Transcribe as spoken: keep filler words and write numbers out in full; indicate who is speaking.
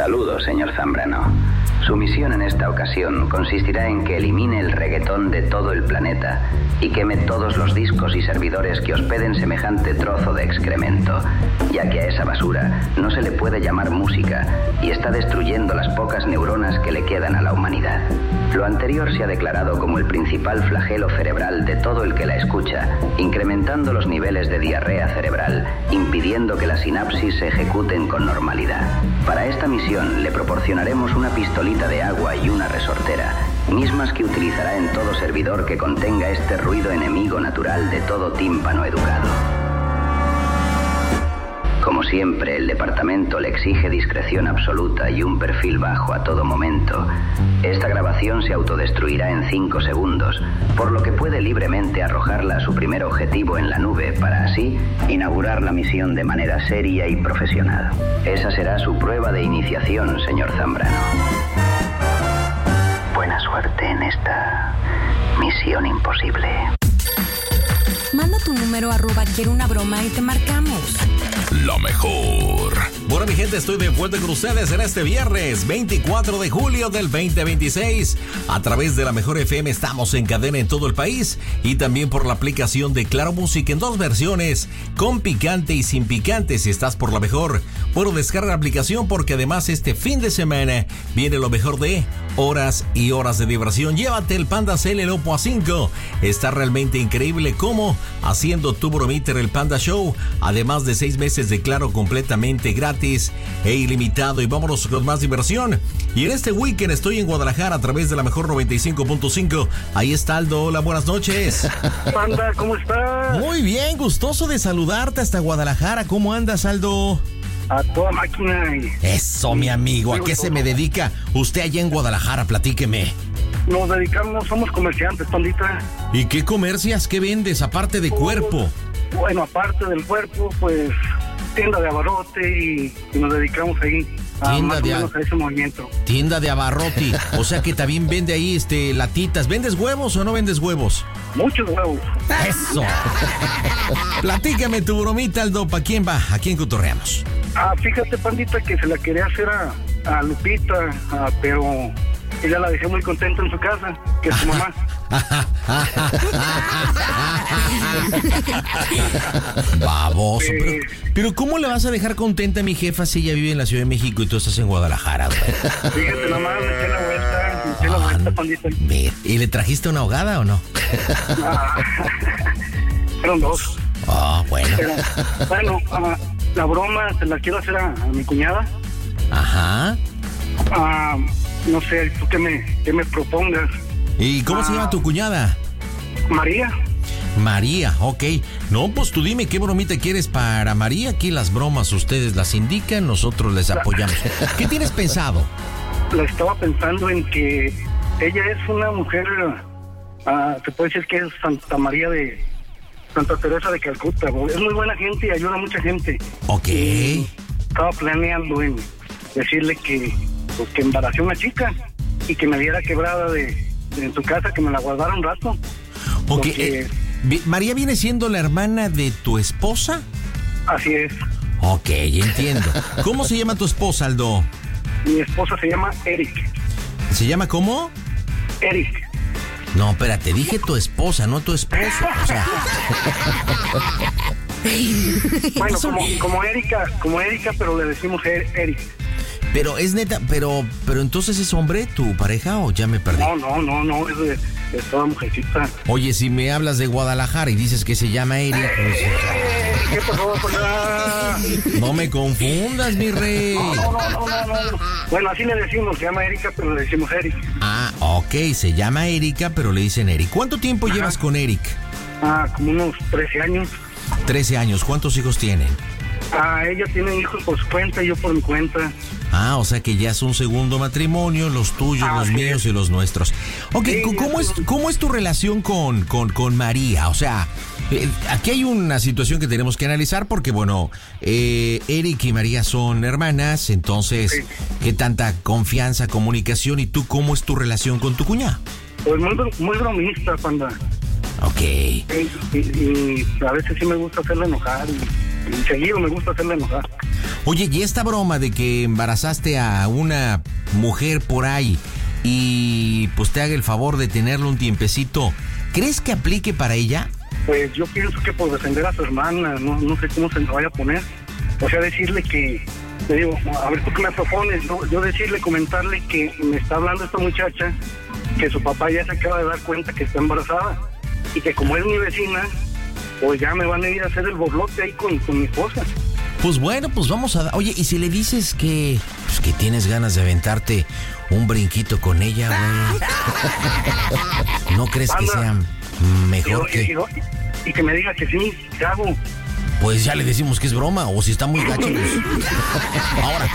Speaker 1: Saludos, señor Zambrano. Su misión en esta ocasión consistirá en que elimine el reggaetón de todo el planeta y queme todos los discos y servidores que hospeden semejante trozo de excremento, ya que a esa basura no se le puede llamar música y está destruyendo las pocas neuronas que le quedan a la humanidad. Lo anterior se ha declarado como el principal flagelo cerebral de todo el que la escucha, incrementando los niveles de diarrea cerebral, impidiendo que las sinapsis se ejecuten con normalidad. Para esta misión le proporcionaremos una pistolita de agua y una resortera, mismas que utilizará en todo servidor que contenga este ruido enemigo natural de todo tímpano educado. Como siempre, el departamento le exige discreción absoluta y un perfil bajo a todo momento. Esta grabación se autodestruirá en cinco segundos, por lo que puede libremente arrojarla a su primer objetivo en la nube para así inaugurar la misión de manera seria y profesional. Esa será su prueba de iniciación, señor Zambrano. Buena suerte en esta misión imposible.
Speaker 2: Manda tu número arroba quiero una broma y te marcamos.
Speaker 3: La mejor. Bueno, mi gente, estoy de vuelta con ustedes en este viernes veinticuatro de julio del veinte veintiséis. A través de La Mejor F M estamos en cadena en todo el país y también por la aplicación de Claro Música en dos versiones, con picante y sin picante si estás por La Mejor. Bueno, descarga la aplicación porque además este fin de semana viene lo mejor de horas y horas de diversión. Llévate el Panda Cell, el Oppo A cinco. Está realmente increíble como haciendo tu bromita en el Panda Show, además de seis meses de Claro completamente gratis e ilimitado. Y vámonos con más diversión. Y en este weekend estoy en Guadalajara a través de La Mejor noventa y cinco punto cinco. Ahí está Aldo. Hola, buenas noches.
Speaker 4: Panda, ¿cómo estás?
Speaker 3: Muy bien, gustoso de saludarte hasta Guadalajara. ¿Cómo andas, Aldo?
Speaker 4: A toda máquina.
Speaker 3: Eso, mi amigo. ¿A qué se me dedica usted allá en Guadalajara? Platíqueme.
Speaker 4: Nos dedicamos, somos comerciantes, Pandita.
Speaker 3: ¿Y qué comercias? ¿Qué vendes aparte de cuerpo?
Speaker 4: Bueno, aparte del cuerpo, pues tienda de abarrote y, y nos dedicamos ahí a,
Speaker 3: tienda
Speaker 4: más
Speaker 3: de
Speaker 4: o menos a ese movimiento.
Speaker 3: Tienda de abarrote. O sea que también vende ahí este latitas. ¿Vendes huevos o no vendes huevos?
Speaker 4: Muchos huevos.
Speaker 3: ¡Eso! Platícame tu bromita, Aldo. ¿Para quién va? ¿A quién cotorreamos?
Speaker 4: Ah, fíjate, Pandita, que se la quería hacer a, a Lupita, ah, pero ella la dejé muy contenta en su casa, que es su mamá.
Speaker 3: Baboso. Pero, pero ¿cómo le vas a dejar contenta a mi jefa si ella vive en la Ciudad de México y tú estás en Guadalajara?
Speaker 4: Fíjate, nomás, me eché la vuelta, me eché la vuelta, Pandita.
Speaker 3: ¿Y le trajiste una ahogada o no?
Speaker 4: Ah, fueron dos.
Speaker 3: Ah, oh, bueno.
Speaker 4: Pero, bueno, uh, la broma se la quiero hacer a, a mi cuñada.
Speaker 3: Ajá.
Speaker 4: Ah, no sé, tú que me, que me propongas.
Speaker 3: ¿Y cómo ah, se llama tu cuñada?
Speaker 4: María.
Speaker 3: María, ok. No, pues tú dime qué bromita quieres para María. Aquí las bromas ustedes las indican, nosotros les apoyamos. ¿Qué tienes pensado?
Speaker 4: La estaba pensando en que ella es una mujer, uh, se puede decir que es Santa María de Santa Teresa de Calcuta. Es muy buena gente y ayuda a mucha gente.
Speaker 3: Ok.
Speaker 4: Y estaba planeando en decirle que, pues, que embaracé a una chica y que me diera quebrada de, de en su casa, que me la guardara un rato.
Speaker 3: Ok.
Speaker 4: Porque,
Speaker 3: eh, ¿María viene siendo la hermana de tu esposa?
Speaker 4: Así es.
Speaker 3: Ok, entiendo. ¿Cómo se llama tu esposa, Aldo?
Speaker 4: Mi esposa se llama Eric.
Speaker 3: ¿Se llama cómo?
Speaker 4: Eric.
Speaker 3: No, espérate, dije tu esposa, no tu esposo. O sea.
Speaker 4: Bueno, como, como Erika, como Erika, pero le decimos Eric.
Speaker 3: Pero es neta, pero, pero entonces es hombre tu pareja o ya me perdí.
Speaker 4: No, no, no, no, es de, de toda mujercita.
Speaker 3: Oye, si me hablas de Guadalajara y dices que se llama Eric, pues,
Speaker 4: ¿qué pasó?
Speaker 3: No me confundas, mi rey.
Speaker 4: No, no, no, no, no, no. Bueno, así le decimos, se llama Erika, pero le decimos Eric.
Speaker 3: Ah, ok, se llama Erika, pero le dicen Eric. ¿Cuánto tiempo Ajá. llevas con Eric?
Speaker 4: Ah, como unos trece años.
Speaker 3: trece años, ¿cuántos hijos tienen?
Speaker 4: Ah, ella tiene hijos por su cuenta y yo por mi cuenta.
Speaker 3: Ah, o sea que ya es un segundo matrimonio, los tuyos, ah, los sí. míos y los nuestros. Ok, sí, ¿cómo, es, ¿cómo es tu relación con, con, con María? O sea, eh, aquí hay una situación que tenemos que analizar porque, bueno, eh, Eric y María son hermanas, entonces, sí. ¿qué tanta confianza, comunicación y tú cómo es tu relación con tu cuñada?
Speaker 4: Pues muy, muy bromista, Panda.
Speaker 3: Ok.
Speaker 4: Y, y, y a veces sí me gusta hacerle enojar y... Y seguido me gusta hacerle enojar.
Speaker 3: Oye, y esta broma de que embarazaste a una mujer por ahí y pues te haga el favor de tenerlo un tiempecito, ¿crees que aplique para ella?
Speaker 4: Pues yo pienso que por defender a su hermana, no, no sé cómo se me vaya a poner. O sea, decirle que, te digo, a ver tú qué me propones, ¿no? Yo decirle, comentarle que me está hablando esta muchacha, que su papá ya se acaba de dar cuenta que está embarazada y que como es mi vecina, pues ya me van a ir a hacer el borlote ahí con, con mi esposa.
Speaker 3: Pues bueno, pues vamos a... Oye, ¿y si le dices que pues que tienes ganas de aventarte un brinquito con ella, güey? ¿No crees que sea mejor
Speaker 4: y,
Speaker 3: que...?
Speaker 4: Y, y, y que me diga que sí, ¿qué hago?
Speaker 3: Pues ya le decimos que es broma, o si está muy gacho, pues... Ahora...